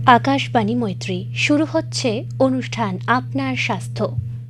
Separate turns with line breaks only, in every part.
আকাশবাণী মৈত্রী, শুরু হচ্ছে অনুষ্ঠান আপনার স্বাস্থ্য।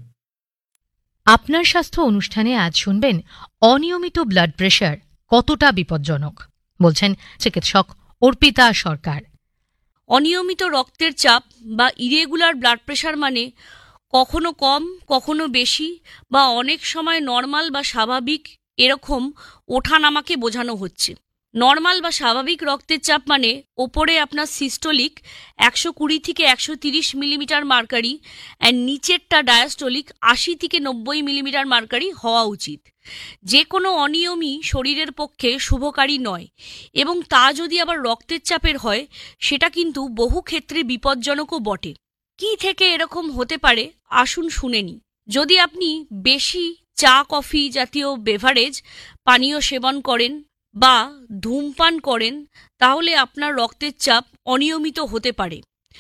আপনার স্বাস্থ্য অনুষ্ঠানে আজ শুনবেন অনিয়মিত ব্লাড প্রেশার কতটা বিপজ্জনক, বলছেন চিকিৎসক অর্পিতা সরকার।
অনিয়মিত রক্তের চাপ বা ইরেগুলার ব্লাড প্রেশার মানে কখনো কম, কখনো বেশি বা অনেক সময় নর্মাল বা স্বাভাবিক এরকম ওঠানামাকে বোঝানো হচ্ছে। নর্মাল বা স্বাভাবিক রক্তের চাপ মানে ওপরে আপনার সিস্টোলিক 120 থেকে 130 মিলিমিটার মার্কারি অ্যান্ড নিচেরটা ডায়াস্টোলিক 80 থেকে 90 মিলিমিটার মার্কারি হওয়া উচিত। যে কোনো অনিয়মই শরীরের পক্ষে শুভকারী নয়, এবং তা যদি আবার রক্তের চাপের হয় সেটা কিন্তু বহু ক্ষেত্রে বিপজ্জনকও বটে। কি থেকে এরকম হতে পারে আসুন শুনে নিই। যদি আপনি বেশি চা কফি জাতীয় বেভারেজ পানীয় সেবন করেন বা ধূমপান করেন তাহলে আপনার রক্তের চাপ অনিয়মিত হতে পারে।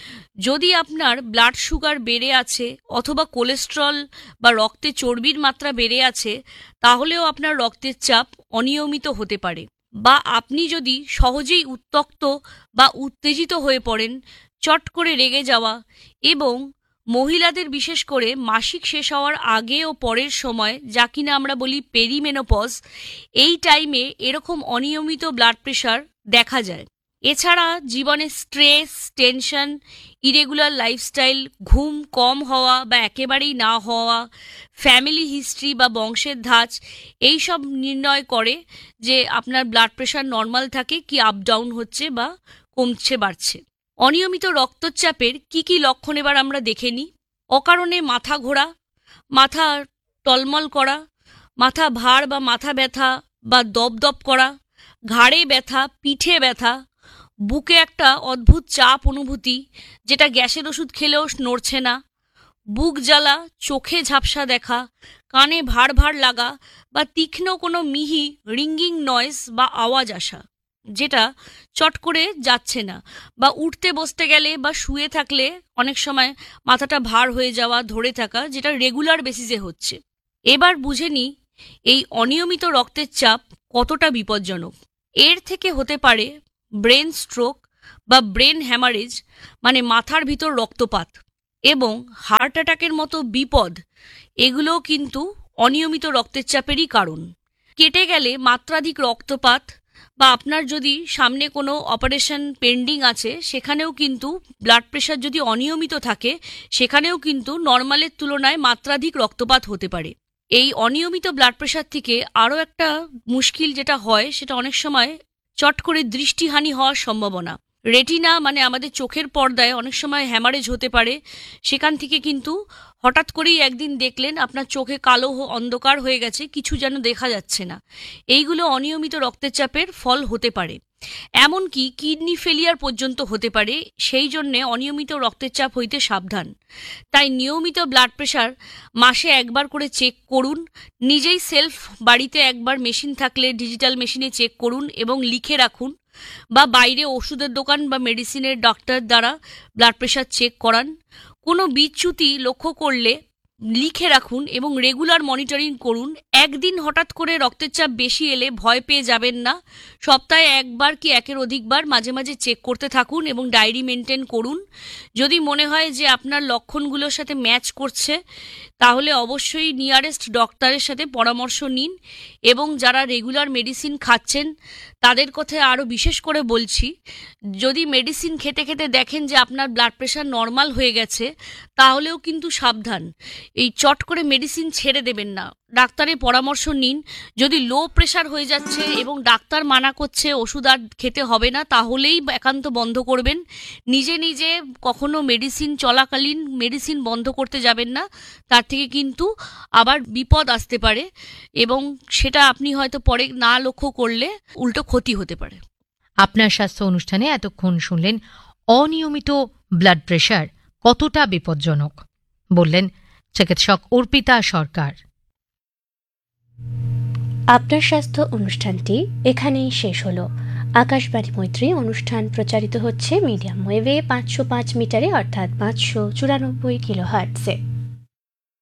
যদি আপনার ব্লাড সুগার বেড়ে আছে অথবা কোলেস্টেরল বা রক্তে চর্বির মাত্রা বেড়ে আছে তাহলেও আপনার রক্তের চাপ অনিয়মিত হতে পারে। বা আপনি যদি সহজেই উত্তক্ত বা উত্তেজিত হয়ে পড়েন, চট করে রেগে যাওয়া, এবং মহিলাদের বিশেষ করে মাসিক শেষ হওয়ার আগে ও পরের সময়, যা কিনা আমরা বলি পেরিমেনোপজ, এই টাইমে এরকম অনিয়মিত ব্লাড প্রেশার দেখা যায়। এছাড়া জীবনে স্ট্রেস, টেনশন, ইরেগুলার লাইফস্টাইল, ঘুম কম হওয়া বা একেবারেই না হওয়া, ফ্যামিলি হিস্ট্রি বা বংশের ধাঁচ এইসব নির্ণয় করে যে আপনার ব্লাড প্রেশার নর্মাল থাকে কি আপ ডাউন হচ্ছে বা কমছে বাড়ছে। অনিয়মিত রক্তচাপের কি কি লক্ষণ এবার আমরা দেখে নিই। অকারণে মাথা ঘোরা, মাথা টলমল করা, মাথা ভার বা মাথা ব্যথা বা দপদপ করা, ঘাড়ে ব্যথা, পিঠে ব্যথা, বুকে একটা অদ্ভুত চাপ অনুভূতি যেটা গ্যাসের ওষুধ খেলেও নড়ছে না, বুক জ্বালা, চোখে ঝাপসা দেখা, কানে ভার ভার লাগা বা তীক্ষ্ণ কোনো মিহি রিঙ্গিং নয়েজ বা আওয়াজ আসা যেটা চট করে যাচ্ছে না, বা উঠতে বসতে গেলে বা শুয়ে থাকলে অনেক সময় মাথাটা ভার হয়ে যাওয়া, ধরে থাকা, যেটা রেগুলার বেসিসে হচ্ছে। এবার বুঝে নিই এই অনিয়মিত রক্তের চাপ কতটা বিপজ্জনক। এর থেকে হতে পারে ব্রেন স্ট্রোক বা ব্রেন হ্যামারেজ, মানে মাথার ভিতর রক্তপাত, এবং হার্ট অ্যাটাকের মতো বিপদ। এগুলোও কিন্তু অনিয়মিত রক্তের চাপেরই কারণ। কেটে গেলে মাত্রাধিক রক্তপাত বা আপনার যদি সামনে কোনো অপারেশন পেন্ডিং আছে সেখানেও কিন্তু ব্লাড প্রেশার যদি অনিয়মিত থাকে সেখানেও কিন্তু নর্মালের তুলনায় মাত্রাধিক রক্তপাত হতে পারে। এই অনিয়মিত ব্লাড প্রেশার থেকে আরও একটা মুশকিল যেটা হয় সেটা অনেক সময় চট করে দৃষ্টিহানি হওয়ার সম্ভাবনা। রেটিনা মানে আমাদের চোখের পর্দায় অনেক সময় হ্যামারেজ হতে পারে। সেখান থেকে কিন্তু হঠাৎ করেই একদিন দেখলেন আপনার চোখে কালো অন্ধকার হয়ে গেছে, কিছু যেন দেখা যাচ্ছে না। এইগুলো অনিয়মিত রক্তচাপের ফল হতে পারে। এমনকি কিডনি ফেলিয়ার পর্যন্ত হতে পারে। সেই জন্যে অনিয়মিত রক্তের চাপ হইতে সাবধান। তাই নিয়মিত ব্লাড প্রেশার মাসে একবার করে চেক করুন। নিজেই সেলফ বাড়িতে একবার মেশিন থাকলে ডিজিটাল মেশিনে চেক করুন এবং লিখে রাখুন, বা বাইরে ওষুধের দোকান বা মেডিসিনের ডক্টর দ্বারা ব্লাড প্রেশার চেক করান। কোনো বিচ্যুতি লক্ষ্য করলে লিখে রাখুন এবং রেগুলার মনিটরিং করুন। একদিন হঠাৎ করে রক্তের চাপ বেশি এলে ভয় পেয়ে যাবেন না। সপ্তাহে একবার কি একের অধিকবার মাঝে মাঝে চেক করতে থাকুন এবং ডায়েরি মেনটেন করুন। যদি মনে হয় যে আপনার লক্ষণগুলোর সাথে ম্যাচ করছে তাহলে অবশ্যই নিয়ারেস্ট ডক্টরের সাথে পরামর্শ নিন। এবং যারা রেগুলার মেডিসিন খাচ্ছেন তাদের কথা আরও বিশেষ করে বলছি, যদি মেডিসিন খেতে খেতে দেখেন যে আপনার ব্লাড প্রেশার নর্মাল হয়ে গেছে তাহলেও কিন্তু সাবধান। এই চট করে মেডিসিন ছেড়ে দেবেন না, ডাক্তারের পরামর্শ নিন। যদি লো প্রেশার হয়ে যাচ্ছে এবং ডাক্তার মানা করছে ওষুধ আর খেতে হবে না তাহলেই একান্ত বন্ধ করবেন। নিজে নিজে কখনো মেডিসিন চলাকালীন মেডিসিন বন্ধ করতে যাবেন না, তার থেকে কিন্তু আবার বিপদ আসতে পারে এবং সেটা আপনি হয়তো পরে না লক্ষ্য করলে উল্টো ক্ষতি হতে পারে।
আপনার স্বাস্থ্য অনুষ্ঠানে এতক্ষণ শুনলেন অনিয়মিত ব্লাড প্রেশার কতটা বিপজ্জনক, বললেন চিকিৎসক অর্পিতা সরকার।
আপনার স্বাস্থ্য অনুষ্ঠানটি এখানেই শেষ হলো। আকাশবাণী মৈত্রী অনুষ্ঠান প্রচারিত হচ্ছে মিডিয়াম ওয়েভে 505 মিটারে, অর্থাৎ 594 কিলোহার্টজে।